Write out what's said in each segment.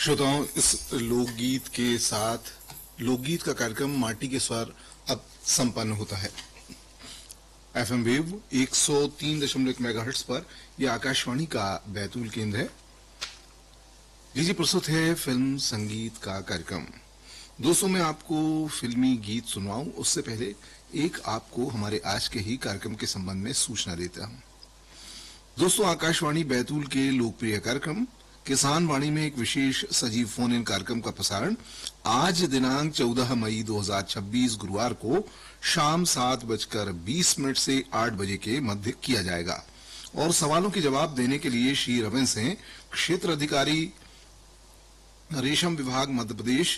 श्रोताओं, इस लोकगीत के साथ लोकगीत का कार्यक्रम माटी के स्वर अब संपन्न होता है। एफएम वेव 103.1 मेगाहर्ट्ज पर यह आकाशवाणी का बैतूल केंद्र है। लीजिए, प्रस्तुत है फिल्म संगीत का कार्यक्रम। दोस्तों, मैं आपको फिल्मी गीत सुनवाऊं उससे पहले एक आपको हमारे आज के ही कार्यक्रम के संबंध में सूचना देता हूं। दोस्तों, आकाशवाणी बैतूल के लोकप्रिय कार्यक्रम किसान वाणी में एक विशेष सजीव फोन इन कार्यक्रम का प्रसारण आज दिनांक 14 मई 2026 गुरुवार को शाम 7:20 से 8 बजे के मध्य किया जाएगा और सवालों के जवाब देने के लिए श्री रविंद्र हैं, क्षेत्र अधिकारी रेशम विभाग मध्य प्रदेश,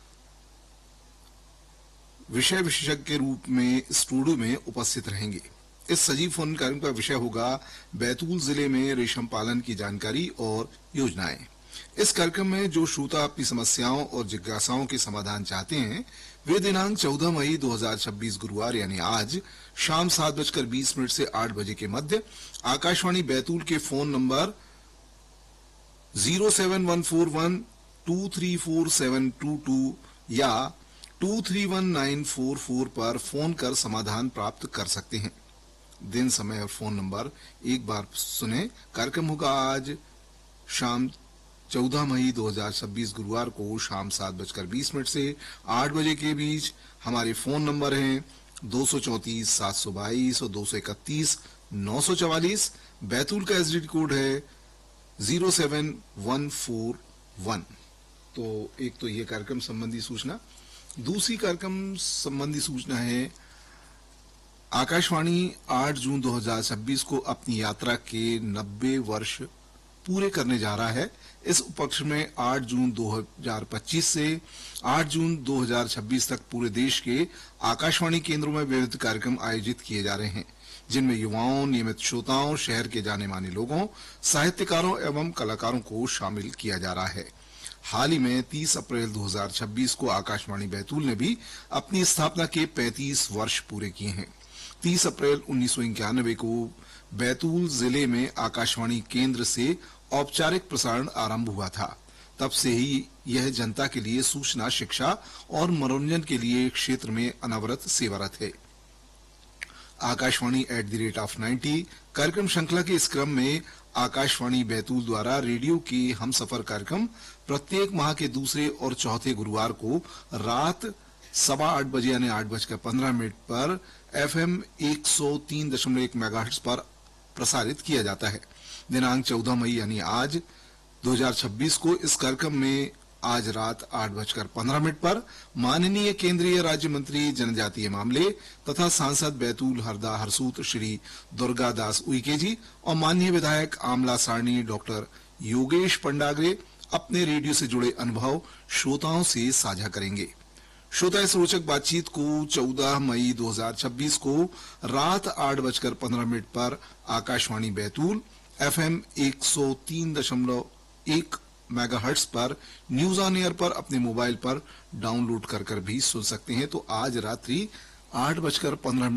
विषय विशेषज्ञ के रूप में स्टूडियो में उपस्थित रहेंगे। इस सजीव फोन कार्यक्रम का विषय होगा बैतूल जिले में रेशम पालन की जानकारी और योजनाएं। इस कार्यक्रम में जो श्रोता अपनी समस्याओं और जिज्ञासाओं के समाधान चाहते हैं वे दिनांक 14 मई 2026 गुरुवार यानी आज शाम 7:20 से 8 बजे के मध्य आकाशवाणी बैतूल के फोन नंबर 07141234722 या 231944 पर फोन कर समाधान प्राप्त कर सकते हैं। दिन, समय और फोन नंबर एक बार सुने। कार्यक्रम होगा आज शाम 14 मई 2026 गुरुवार को शाम 7:20 से 8 बजे के बीच। हमारे फोन नंबर हैं 234 722 और 231 944। बैतूल का एसटीडी कोड है 07141। तो एक तो ये कार्यक्रम संबंधी सूचना। दूसरी कार्यक्रम संबंधी सूचना है, आकाशवाणी 8 जून 2026 को अपनी यात्रा के 90 वर्ष पूरे करने जा रहा है। इस उपलक्ष्य में 8 जून 2025 से 8 जून 2026 तक पूरे देश के आकाशवाणी केंद्रों में विविध कार्यक्रम आयोजित किए जा रहे हैं, जिनमें युवाओं, नियमित श्रोताओं, शहर के जाने माने लोगों, साहित्यकारों एवं कलाकारों को शामिल किया जा रहा है। हाल ही में 30 अप्रैल 2026 को आकाशवाणी बैतूल ने भी अपनी स्थापना के 35 वर्ष पूरे किए हैं। 30 अप्रैल 1991 को बैतूल जिले में आकाशवाणी केंद्र से औपचारिक प्रसारण आरंभ हुआ था। तब से ही यह जनता के लिए सूचना, शिक्षा और मनोरंजन के लिए क्षेत्र में अनवरत सेवारत है। आकाशवाणी @90 कार्यक्रम श्रृंखला के इस क्रम में आकाशवाणी बैतूल द्वारा रेडियो के हम सफर कार्यक्रम प्रत्येक माह के दूसरे और चौथे गुरुवार को रात 8:15 बजे यानी 8:15 पर एफएम 103.1 मेगाहर्ट्ज पर प्रसारित किया जाता है। दिनांक 14 मई यानी आज 2026 को इस कार्यक्रम में आज रात 8:15 पर माननीय केंद्रीय राज्य मंत्री जनजातीय मामले तथा सांसद बैतूल हरदा हरसूत श्री दुर्गा दास उइके जी और माननीय विधायक आमला सारणी डॉक्टर योगेश पंडागरे अपने रेडियो से जुड़े अनुभव श्रोताओं से साझा करेंगे। श्रोता, इस रोचक बातचीत को 14 मई 2026 को रात 8:15 पर आकाशवाणी बैतूल एफएम 103.1 मेगाहर्ट्ज पर न्यूज ऑन एयर पर अपने मोबाइल पर डाउनलोड कर भी सुन सकते हैं। तो आज रात्रि 8:15